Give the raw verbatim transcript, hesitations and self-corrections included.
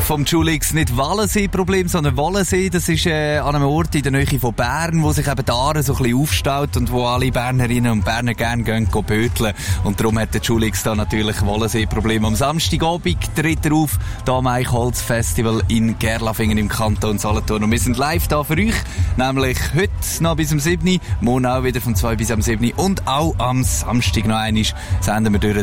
vom Julix nicht Wallensee-Problem, sondern Wollensee. Das ist äh, an einem Ort in der Nähe von Bern, wo sich eben die Aare so ein bisschen aufstaut und wo alle Bernerinnen und Berner gerne gehen, gehen böteln. Und darum hat der Julix da natürlich Wollensee-Problem. Am Samstagabend tritt er auf, da am Eichholz-Festival in Gerlafingen im Kanton Solothurn. Und wir sind live da für euch, nämlich heute noch bis um sieben Uhr, morgen auch wieder von zwei bis um sieben Uhr und auch am Samstag noch einmal senden wir durch